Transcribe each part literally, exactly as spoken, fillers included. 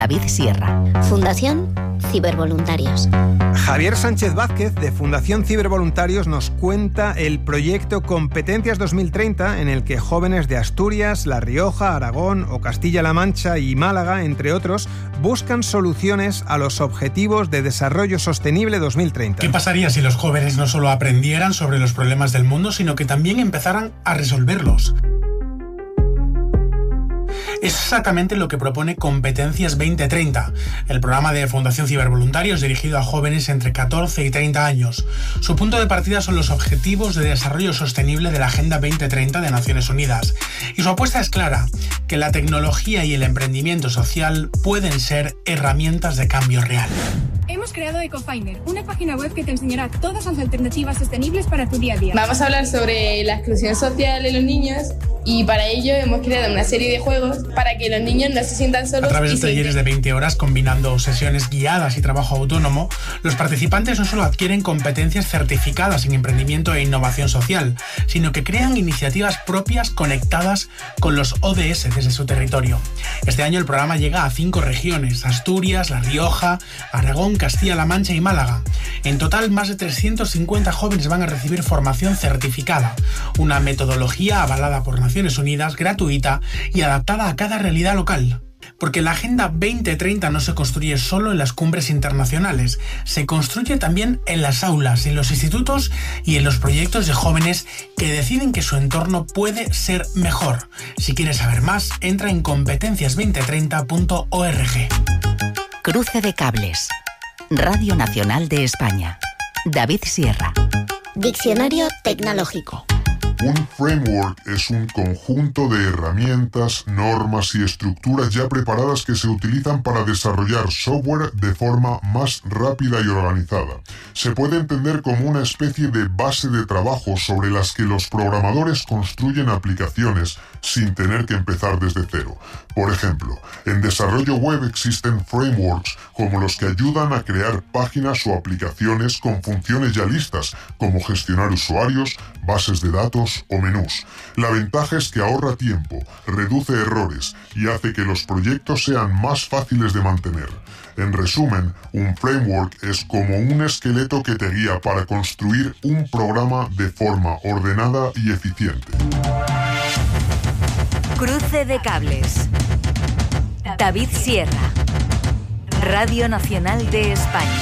David Sierra. Fundación Cibervoluntarios. Javier Sánchez Vázquez, de Fundación Cibervoluntarios, nos cuenta el proyecto Competencias dos mil treinta, en el que jóvenes de Asturias, La Rioja, Aragón o Castilla-La Mancha y Málaga, entre otros, buscan soluciones a los Objetivos de Desarrollo Sostenible dos mil treinta. ¿Qué pasaría si los jóvenes no solo aprendieran sobre los problemas del mundo, sino que también empezaran a resolverlos? Es exactamente lo que propone Competencias veinte treinta, el programa de Fundación Cibervoluntarios dirigido a jóvenes entre catorce y treinta años. Su punto de partida son los Objetivos de Desarrollo Sostenible de la Agenda veinte treinta de Naciones Unidas. Y su apuesta es clara, que la tecnología y el emprendimiento social pueden ser herramientas de cambio real. Hemos creado EcoFinder, una página web que te enseñará todas las alternativas sostenibles para tu día a día. Vamos a hablar sobre la exclusión social de los niños y para ello hemos creado una serie de juegos para que los niños no se sientan solos. A través de talleres de veinte horas combinando sesiones guiadas y trabajo autónomo, los participantes no solo adquieren competencias certificadas en emprendimiento e innovación social, sino que crean iniciativas propias conectadas con los O D S desde su territorio. Este año el programa llega a cinco regiones: Asturias, La Rioja, Aragón, Castilla-La Mancha y Málaga. En total, más de trescientos cincuenta jóvenes van a recibir formación certificada, una metodología avalada por Naciones Unidas, gratuita y adaptada a cada realidad local. Porque la Agenda veinte treinta no se construye solo en las cumbres internacionales, se construye también en las aulas, en los institutos y en los proyectos de jóvenes que deciden que su entorno puede ser mejor. Si quieres saber más, entra en competencias veinte treinta punto org. Cruce de cables. Radio Nacional de España. David Sierra. Diccionario tecnológico. Un framework es un conjunto de herramientas, normas y estructuras ya preparadas que se utilizan para desarrollar software de forma más rápida y organizada. Se puede entender como una especie de base de trabajo sobre las que los programadores construyen aplicaciones sin tener que empezar desde cero. Por ejemplo, en desarrollo web existen frameworks como los que ayudan a crear páginas o aplicaciones con funciones ya listas, como gestionar usuarios, bases de datos o menús. La ventaja es que ahorra tiempo, reduce errores y hace que los proyectos sean más fáciles de mantener. En resumen, un framework es como un esqueleto que te guía para construir un programa de forma ordenada y eficiente. Cruce de cables. David Sierra. Radio Nacional de España.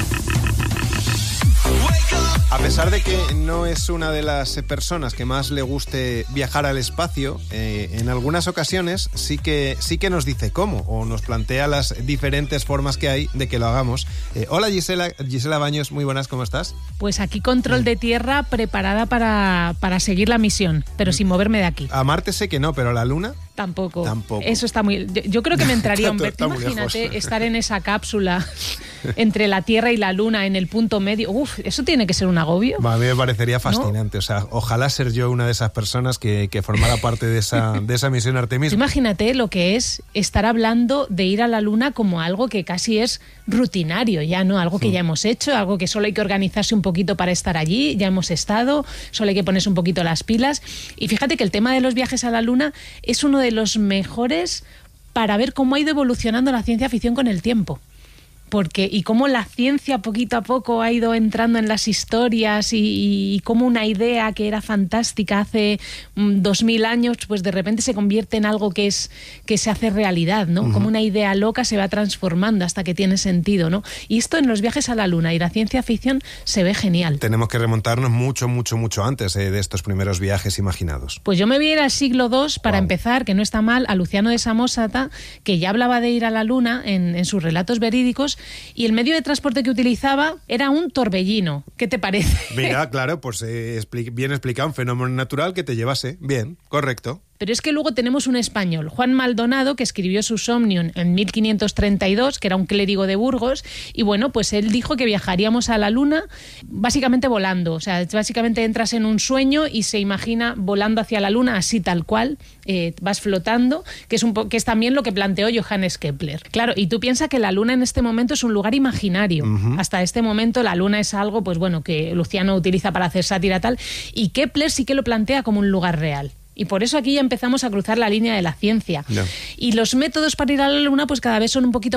A pesar de que no es una de las personas que más le guste viajar al espacio, eh, en algunas ocasiones sí que, sí que nos dice cómo, o nos plantea las diferentes formas que hay de que lo hagamos. Eh, hola Gisela, Gisela Baños, muy buenas, ¿cómo estás? Pues aquí control de tierra, preparada para, para seguir la misión, pero sin moverme de aquí. A Marte sé que no, pero a la Luna... Tampoco. Tampoco. Eso está muy... Yo, yo creo que me entraría un... Está Imagínate estar en esa cápsula entre la Tierra y la Luna en el punto medio. Uf, eso tiene que ser un agobio. A mí me parecería fascinante. ¿No? O sea, ojalá ser yo una de esas personas que, que formara parte de esa, de esa misión Artemis. Imagínate lo que es estar hablando de ir a la Luna como algo que casi es rutinario ya, ¿no? Algo que sí. ya hemos hecho, algo que solo hay que organizarse un poquito para estar allí, ya hemos estado, solo hay que ponerse un poquito las pilas. Y fíjate que el tema de los viajes a la Luna es uno de los mejores para ver cómo ha ido evolucionando la ciencia ficción con el tiempo. Porque, y cómo la ciencia poquito a poco ha ido entrando en las historias y, y cómo una idea que era fantástica hace dos mil años, pues de repente se convierte en algo que es que se hace realidad, ¿no? Uh-huh. Como una idea loca se va transformando hasta que tiene sentido, ¿no? Y esto en los viajes a la Luna y la ciencia ficción se ve genial. Tenemos que remontarnos mucho, mucho, mucho antes eh, de estos primeros viajes imaginados. Pues yo me voy a ir al siglo dos para wow. empezar, que no está mal, a Luciano de Samosata, que ya hablaba de ir a la Luna en, en sus relatos verídicos. Y el medio de transporte que utilizaba era un torbellino. ¿Qué te parece? Mira, claro, pues eh, expli- bien explicado, un fenómeno natural que te llevase. Bien, correcto. Pero es que luego tenemos un español, Juan Maldonado, que escribió su Somnium en mil quinientos treinta y dos, que era un clérigo de Burgos, y bueno, pues él dijo que viajaríamos a la Luna básicamente volando. O sea, básicamente entras en un sueño y se imagina volando hacia la Luna, así tal cual, eh, vas flotando, que es, un po- que es también lo que planteó Johannes Kepler. Claro, y tú piensas que la Luna en este momento es un lugar imaginario. Uh-huh. Hasta este momento la Luna es algo, pues bueno, que Luciano utiliza para hacer sátira tal, y Kepler sí que lo plantea como un lugar real. Y por eso aquí ya empezamos a cruzar la línea de la ciencia. No. Y los métodos para ir a la Luna pues cada vez son un poquito